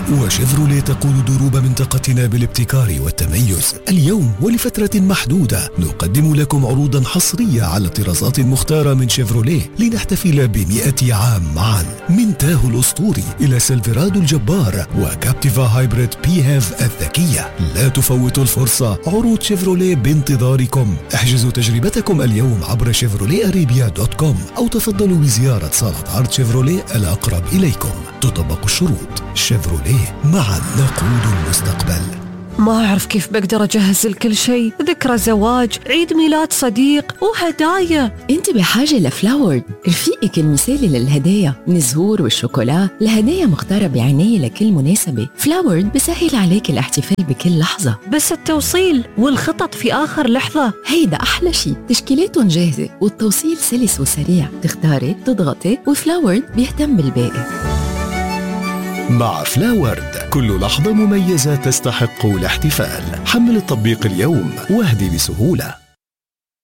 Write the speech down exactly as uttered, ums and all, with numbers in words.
وشيفروليه تقود دروب منطقتنا بالابتكار والتميز. اليوم ولفترة محدودة نقدم لكم عروضا حصرية على طرازات مختارة من شيفروليه لنحتفل بمئة عام معا، من تاهو الأسطوري إلى سيلفرادو الجبار وكابتيفا هايبريد بي هاف الذكية. لا تفوتوا الفرصة، عروض شيفروليه بانتظاركم. احجزوا تجربتكم اليوم عبر شيفروليه أريبيا دوت كوم أو تفضلوا بزيارة صالة عرض شيفروليه الأقرب إليكم. تطبق الشروط. شيفروليه، معا نقود المستقبل. ما أعرف كيف بقدر أجهز لكل شيء، ذكرى زواج، عيد ميلاد صديق وهدايا. أنت بحاجة لفلاورد، رفيقك المثالي للهدايا، من الزهور والشوكولا لهدايا مختارة بعناية لكل مناسبة. فلاورد بسهل عليك الاحتفال بكل لحظة، بس التوصيل والخطط في آخر لحظة هيدا أحلى شيء. تشكيلاتهم جاهزة والتوصيل سلس وسريع، تختاري تضغطي وفلاورد بيهتم بالباقي. مع فلاورد كل لحظة مميزة تستحق الاحتفال. حمل التطبيق اليوم واهدي بسهولة.